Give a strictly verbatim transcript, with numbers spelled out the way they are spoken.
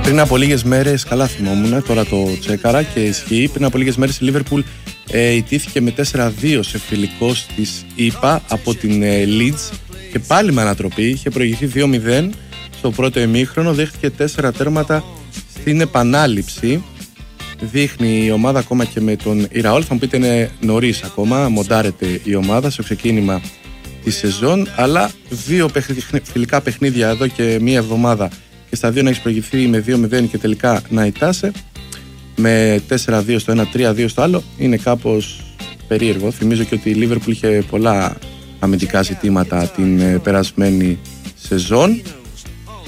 Πριν από λίγες μέρες, καλά θυμόμουν, τώρα το τσέκαρα και ισχύει. Πριν από λίγες μέρες η Liverpool ε, ιτήθηκε με τέσσερα δύο σε φιλικό της ΙΠΑ από την ε, Leeds και πάλι με ανατροπή. Είχε προηγηθεί δύο μηδέν στο πρώτο ημίχρονο, δέχτηκε τέσσερα τέρματα στην επανάληψη. Δείχνει η ομάδα ακόμα και με τον Ιραόλ. Θα μου πείτε είναι νωρίς ακόμα, μοντάρεται η ομάδα στο ξεκίνημα τη σεζόν, αλλά δύο φιλικά παιχνίδια εδώ και μία εβδομάδα και στα δύο να έχει προηγηθεί με δύο μηδέν και τελικά να ητάσαι με τέσσερα δύο στο ένα, τρία δύο στο άλλο, είναι κάπως περίεργο. Θυμίζω και ότι η Liverpool είχε πολλά αμυντικά ζητήματα την περασμένη σεζόν.